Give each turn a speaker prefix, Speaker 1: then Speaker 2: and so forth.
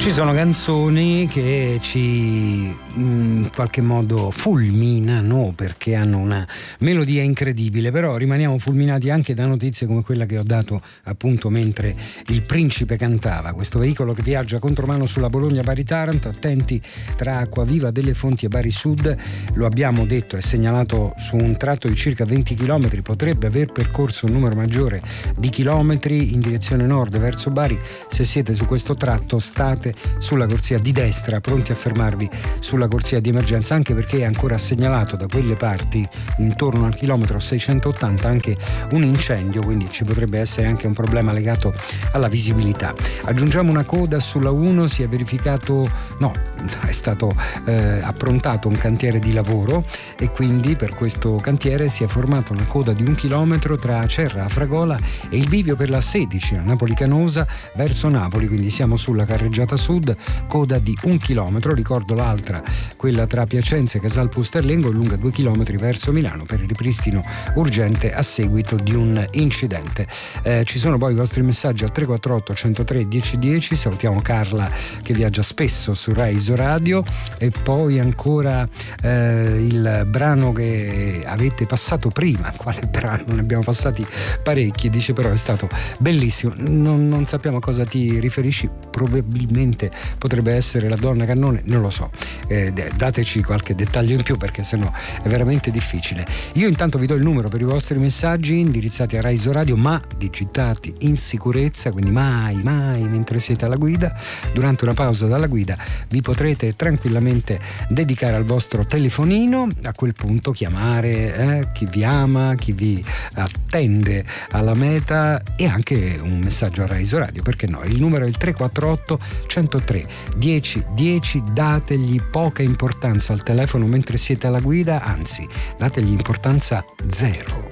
Speaker 1: Ci sono canzoni che ci in qualche modo fulminano perché hanno una melodia incredibile, però rimaniamo fulminati anche da notizie come quella che ho dato appunto mentre il principe cantava. Questo veicolo che viaggia contromano sulla Bologna-Bari-Taranto, attenti tra Acquaviva delle Fonti e Bari Sud, lo abbiamo detto, è segnalato su un tratto di circa 20 km, potrebbe aver percorso un numero maggiore di chilometri in direzione nord verso Bari. Se siete su questo tratto state sulla corsia di destra, pronti a fermarvi sulla corsia di emergenza, anche perché è ancora segnalato da quelle parti intorno al chilometro 680 anche un incendio, quindi ci potrebbe essere anche un problema legato alla visibilità. Aggiungiamo una coda sulla 1, si è verificato, è stato approntato un cantiere di lavoro e quindi per questo cantiere si è formata una coda di 1 chilometro tra Acerra, Afragola e il bivio per la 16 a Napoli Canosa verso Napoli, quindi siamo sulla carreggiata sud, coda di 1 chilometro. Ricordo l'altra, quella tra Piacenza e Casal Pusterlengo, lunga 2 chilometri verso Milano per il ripristino urgente a seguito di un incidente. Ci sono poi i vostri messaggi al 348 103 1010. Salutiamo Carla che viaggia spesso su Rai Isoradio, e poi ancora il brano che avete passato prima. Quale brano? Ne abbiamo passati parecchi, dice, però è stato bellissimo. Non sappiamo a cosa ti riferisci, probabilmente potrebbe essere La Donna Cannone, non lo so, dateci qualche dettaglio in più perché sennò è veramente difficile. Io intanto vi do il numero per i vostri messaggi indirizzati a Rai Isoradio, ma digitati in sicurezza, quindi mai mentre siete alla guida. Durante una pausa dalla guida vi potrete tranquillamente dedicare al vostro telefonino, a quel punto chiamare chi vi ama, chi vi attende alla meta, e anche un messaggio a Rai Isoradio, perché no? Il numero è il 348 103 1010. Dategli poca importanza al telefono mentre siete alla guida, anzi dategli importanza zero.